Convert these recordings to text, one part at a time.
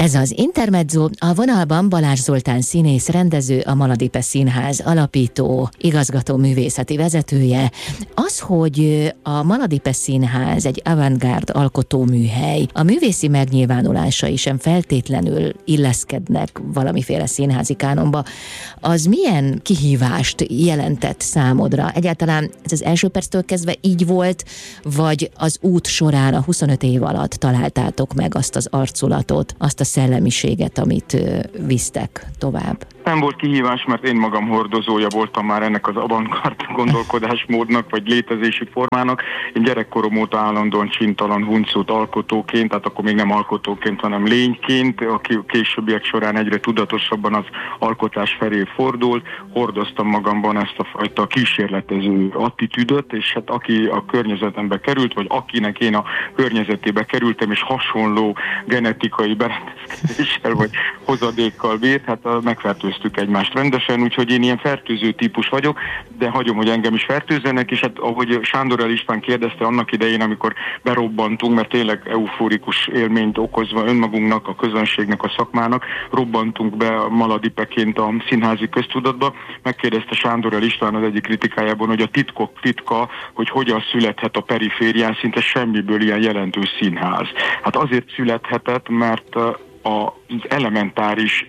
Ez az Intermezzo, a vonalban Balázs Zoltán színész, rendező, a Maladipe Színház alapító, igazgató művészeti vezetője. Az, hogy a Maladipe Színház egy avantgárd alkotóműhely, a művészi megnyilvánulásai sem feltétlenül illeszkednek valamiféle színházi kánonba, az milyen kihívást jelentett számodra? Egyáltalán ez az első perctől kezdve így volt, vagy az út során a 25 év alatt találtátok meg azt az arculatot, azt a szellemiséget, amit visztek tovább? Nem volt kihívás, mert én magam hordozója voltam már ennek az avantgárd gondolkodásmódnak, vagy létezési formának. Én gyerekkorom óta állandóan csintalan huncut alkotóként, tehát akkor még nem alkotóként, hanem lényként, aki későbbiek során egyre tudatosabban az alkotás felé fordult. Hordoztam magamban ezt a fajta kísérletező attitűdöt, és hát aki a környezetembe került, vagy akinek én a környezetébe kerültem, és hasonló genetikai berendezkedéssel vagy hozadékkal bírt, hát megfertőztük egymást rendesen, úgyhogy én ilyen fertőző típus vagyok, de hagyom, hogy engem is fertőzzenek, és hát ahogy Sándor István kérdezte annak idején, amikor berobbantunk, mert tényleg eufórikus élményt okozva önmagunknak, a közönségnek, a szakmának, robbantunk be Maladipeként a színházi köztudatba, megkérdezte Sándor István az egyik kritikájában, hogy a titkok titka, hogy hogyan születhet a periférián szinte semmiből ilyen jelentős színház. Hát azért születhetett, mert az elementáris,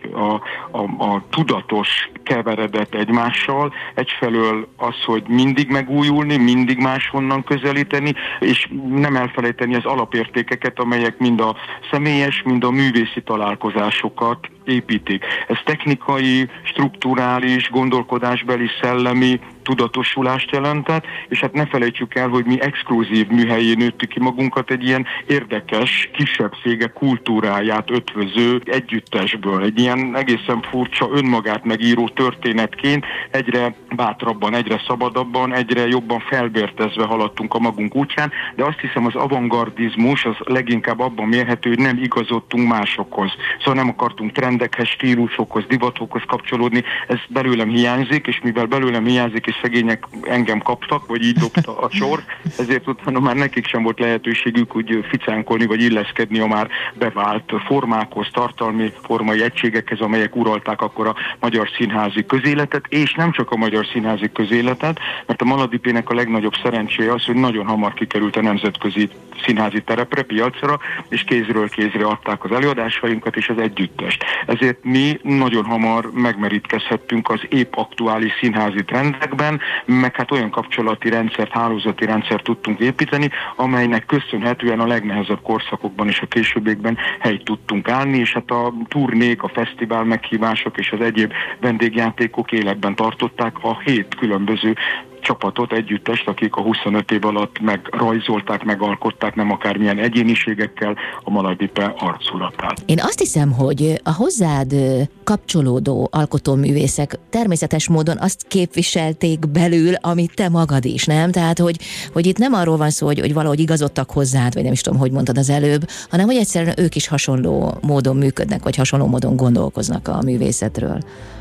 a tudatos keveredett egymással, egyfelől az, hogy mindig megújulni, mindig máshonnan közelíteni, és nem elfelejteni az alapértékeket, amelyek mind a személyes, mind a művészi találkozásokat építik. Ez technikai, strukturális, gondolkodásbeli, szellemi tudatosulást jelentett, és hát ne felejtsük el, hogy mi exkluzív műhelyén nőttük ki magunkat egy ilyen érdekes, kisebbsége kultúráját ötvöző együttesből. Egy ilyen egészen furcsa, önmagát megíró történetként egyre bátrabban, egyre szabadabban, egyre jobban felvértezve haladtunk a magunk útján, de azt hiszem az avantgardizmus az leginkább abban mérhető, hogy nem igazodtunk másokhoz. Szóval nem akartunk trendekhez, stílusokhoz, divatokhoz kapcsolódni, ez belőlem hiányzik, és mivel belőlem hiányzik, és szegények engem kaptak, vagy így dobta a sor, ezért utána már nekik sem volt lehetőségük úgy ficánkolni, vagy illeszkedni a már bevált formákhoz, tartalmi formai egységekhez, amelyek uralták akkor a magyar színházi közéletet, és nem csak a magyar színházi közéletet, mert a Maladipének a legnagyobb szerencséje az, hogy nagyon hamar kikerült a nemzetközi színházi terepre, piacra, és kézről kézre adták az előadásainkat és az együttest. Ezért mi nagyon hamar megmerítkezhettünk az épp aktuális színházi trendekben, meg hát olyan kapcsolati rendszert, hálózati rendszert tudtunk építeni, amelynek köszönhetően a legnehezebb korszakokban és a későbbiekben helyt tudtunk állni, és hát a turnék, a fesztivál meghívások és az egyéb vendégjátékok életben tartották a 7 különböző csapatot, együttest, akik a 25 év alatt megrajzolták, megalkották, nem akármilyen egyéniségekkel a Maladipe arculatát. Én azt hiszem, hogy a hozzád kapcsolódó alkotóművészek természetes módon azt képviselték belül, amit te magad is, nem? Tehát, hogy itt nem arról van szó, hogy valahogy igazodtak hozzád, vagy nem is tudom, hogy mondtad az előbb, hanem hogy egyszerűen ők is hasonló módon működnek, vagy hasonló módon gondolkoznak a művészetről.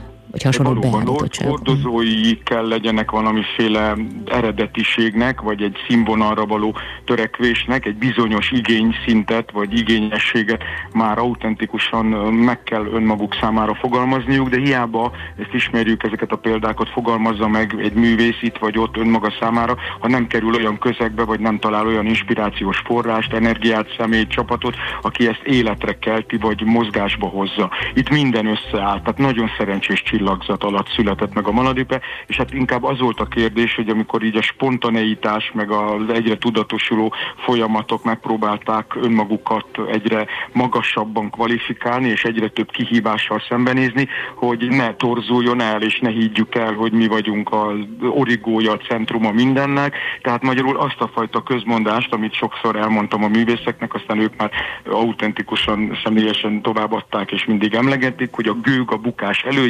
Valóban hordozói kell legyenek valamiféle eredetiségnek, vagy egy színvonalra való törekvésnek, egy bizonyos igényszintet, vagy igényességet már autentikusan meg kell önmaguk számára fogalmazniuk, de hiába ezt ismerjük, ezeket a példákat fogalmazza meg egy művész itt vagy ott önmaga számára, ha nem kerül olyan közegbe, vagy nem talál olyan inspirációs forrást, energiát, személyt, csapatot, aki ezt életre kelti, vagy mozgásba hozza. Itt minden összeáll, tehát nagyon szerencsés csillagzat alatt született meg a Maladipe, és hát inkább az volt a kérdés, hogy amikor így a spontaneitás, meg az egyre tudatosuló folyamatok megpróbálták önmagukat egyre magasabban kvalifikálni, és egyre több kihívással szembenézni, hogy ne torzuljon el, és ne higgyük el, hogy mi vagyunk az origója, a centruma mindennek. Tehát magyarul azt a fajta közmondást, amit sokszor elmondtam a művészeknek, aztán ők már autentikusan, személyesen továbbadták, és mindig emlegetik, hogy a gőg a bukás előjele,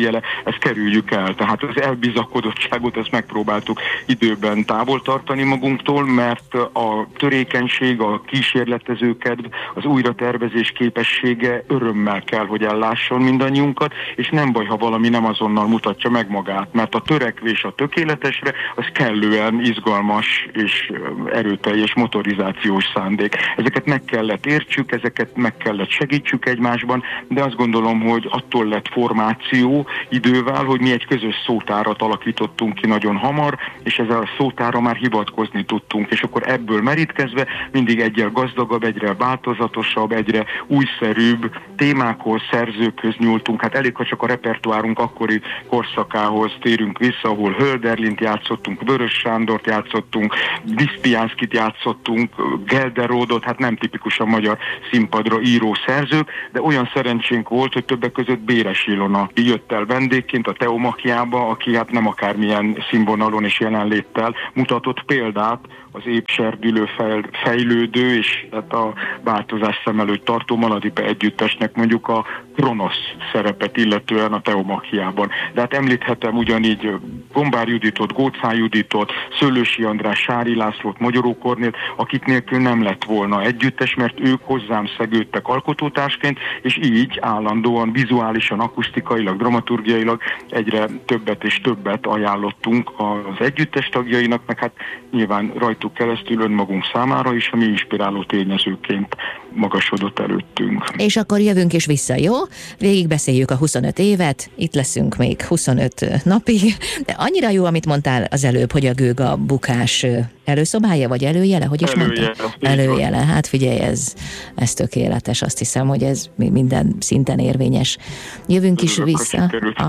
ezt kerüljük el. Tehát az elbizakodottságot ezt megpróbáltuk időben távol tartani magunktól, mert a törékenység, a kísérletezőkedv, az újratervezés képessége örömmel kell, hogy ellásson mindannyiunkat, és nem baj, ha valami nem azonnal mutatja meg magát, mert a törekvés a tökéletesre az kellően izgalmas és erőteljes motorizációs szándék. Ezeket meg kellett értsük, ezeket meg kellett segítsük egymásban, de azt gondolom, hogy attól lett formáció idővel, hogy mi egy közös szótárat alakítottunk ki nagyon hamar, és ezzel a szótára már hivatkozni tudtunk, és akkor ebből merítkezve mindig egyre gazdagabb, egyre változatosabb, egyre újszerűbb témákhoz, szerzőkhöz nyúltunk. Hát elég, ha csak a repertoárunk akkori korszakához térünk vissza, ahol Hölderlint játszottunk, Vörös Sándort játszottunk, Viszpiánszkit játszottunk, Gelderódot, hát nem tipikusan magyar színpadra író szerzők, de olyan szerencsénk volt, hogy többek között Béres Ilona jött el vendégként a Teomachiába, aki hát nem akármilyen színvonalon és jelenléttel mutatott példát az épp serdülő, fejlődő és hát a változás szem előtt tartó Maladipe együttesnek mondjuk a Kronosz szerepet illetően a Teomachiában. De hát említhetem ugyanígy Gombár Juditot, Góczán Juditot, Szőlősi András, Sári Lászlót, Magyaró Kornélt, akik nélkül nem lett volna együttes, mert ők hozzám szegődtek alkotótársként, és így állandóan, vizuálisan, akusztikailag, dramaturgiailag egyre többet és többet ajánlottunk az együttes tagjainak, meg hát nyilván rajtuk keresztül önmagunk számára is, ami inspiráló tényezőként magasodott előttünk. És akkor jövünk is vissza, jó? Végigbeszéljük a 25 évet, itt leszünk még 25 napig, de annyira jó, amit mondtál az előbb, hogy a Gőga bukás előszobája, vagy előjele, hogy is mondtad? Előjele, hát figyelj, ez tökéletes, azt hiszem, hogy ez minden szinten érvényes. Jövünk is vissza.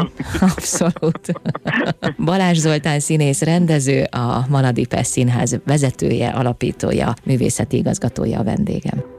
Abszolút. Balázs Zoltán színész, rendező, a Maladipe Színház vezetője, alapítója, művészeti igazgatója a vendégem.